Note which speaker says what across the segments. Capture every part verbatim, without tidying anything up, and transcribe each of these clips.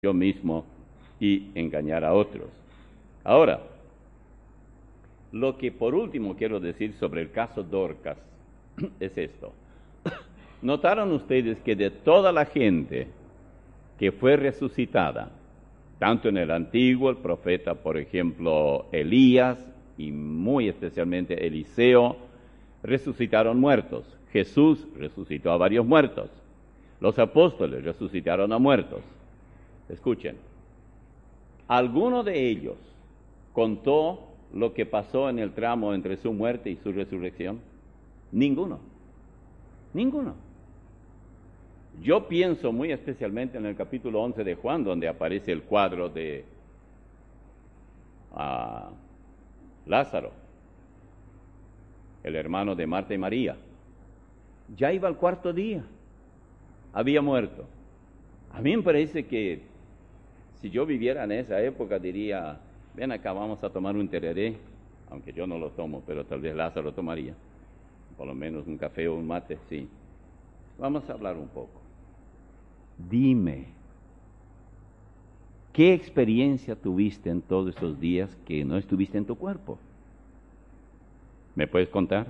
Speaker 1: yo mismo y engañar a otros. Ahora, lo que por último quiero decir sobre el caso Dorcas es esto. ¿Notaron ustedes que de toda la gente que fue resucitada, tanto en el Antiguo, el profeta, por ejemplo, Elías, y muy especialmente Eliseo, resucitaron muertos? Jesús resucitó a varios muertos. Los apóstoles resucitaron a muertos. Escuchen, ¿alguno de ellos contó lo que pasó en el tramo entre su muerte y su resurrección? Ninguno. Ninguno. Yo pienso muy especialmente en el capítulo once de Juan, donde aparece el cuadro de uh, Lázaro, el hermano de Marta y María. Ya iba al cuarto día, había muerto. A mí me parece que si yo viviera en esa época diría, ven acá, vamos a tomar un tereré, aunque yo no lo tomo, pero tal vez Lázaro tomaría, por lo menos un café o un mate, sí. Vamos a hablar un poco. Dime, ¿qué experiencia tuviste en todos esos días que no estuviste en tu cuerpo? ¿Me puedes contar?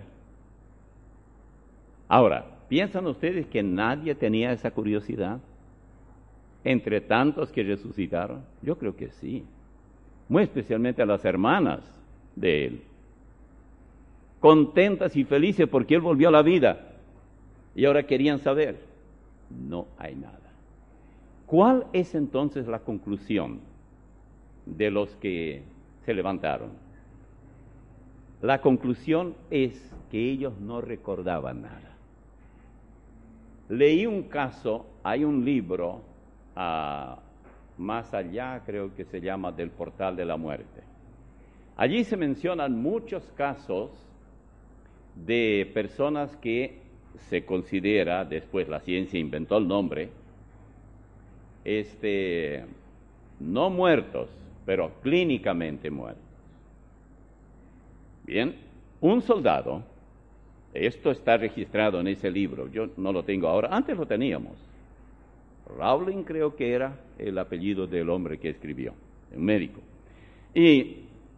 Speaker 1: Ahora, ¿piensan ustedes que nadie tenía esa curiosidad entre tantos que resucitaron? Yo creo que sí, muy especialmente a las hermanas de él, contentas y felices porque él volvió a la vida, y ahora querían saber. No hay nada. ¿Cuál es entonces la conclusión de los que se levantaron? La conclusión es que ellos no recordaban nada. Leí un caso, hay un libro, uh, más allá creo que se llama Del Portal de la Muerte. Allí se mencionan muchos casos de personas que se considera, después la ciencia inventó el nombre, este, no muertos, pero clínicamente muertos. Bien, un soldado, esto está registrado en ese libro, yo no lo tengo ahora, antes lo teníamos. Rowling creo que era el apellido del hombre que escribió, un médico. Y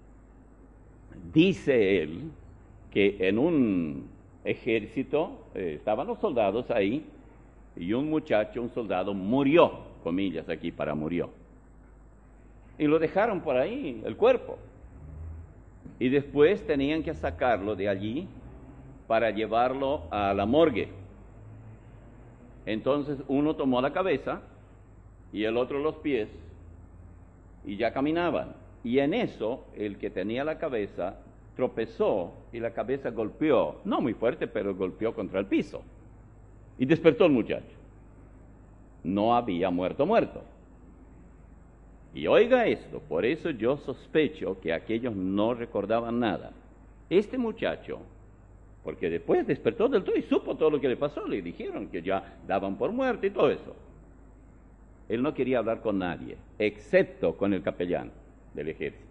Speaker 1: dice él que en un ejército eh, estaban los soldados ahí, y un muchacho, un soldado, murió, comillas aquí para murió. Y lo dejaron por ahí, el cuerpo. Y después tenían que sacarlo de allí para llevarlo a la morgue. Entonces uno tomó la cabeza y el otro los pies y ya caminaban. Y en eso el que tenía la cabeza tropezó y la cabeza golpeó, no muy fuerte, pero golpeó contra el piso. Y despertó el muchacho. No había muerto muerto. Y oiga esto, por eso yo sospecho que aquellos no recordaban nada. Este muchacho, porque después despertó del todo y supo todo lo que le pasó, le dijeron que ya daban por muerto y todo eso. Él no quería hablar con nadie, excepto con el capellán del ejército.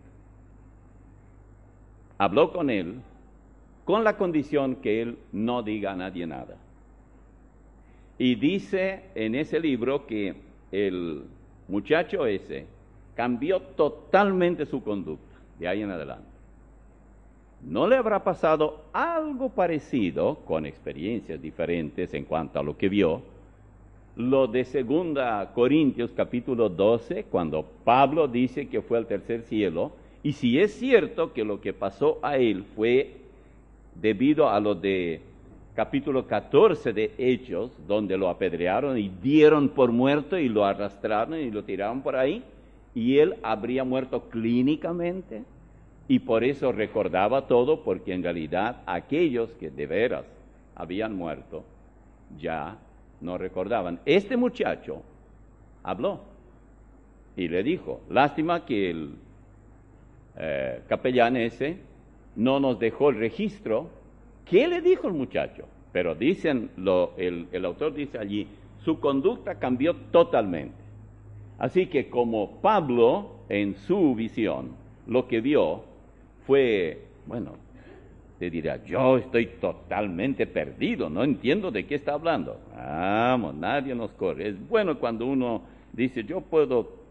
Speaker 1: Habló con él con la condición que él no diga a nadie nada. Y dice en ese libro que el muchacho ese cambió totalmente su conducta de ahí en adelante. ¿No le habrá pasado algo parecido, con experiencias diferentes en cuanto a lo que vio, lo de segunda Corintios capítulo doce, cuando Pablo dice que fue al tercer cielo? Y si es cierto que lo que pasó a él fue debido a lo de capítulo catorce de Hechos, donde lo apedrearon y dieron por muerto y lo arrastraron y lo tiraron por ahí, y él habría muerto clínicamente, y por eso recordaba todo, porque en realidad aquellos que de veras habían muerto ya no recordaban. Este muchacho habló y le dijo, lástima que el eh, capellán ese no nos dejó el registro. ¿Qué le dijo el muchacho? Pero dicen, lo, el, el autor dice allí, su conducta cambió totalmente. Así que como Pablo, en su visión, lo que vio fue, bueno, te dirá, yo estoy totalmente perdido, no entiendo de qué está hablando. Vamos, nadie nos corre. Es bueno cuando uno dice, yo puedo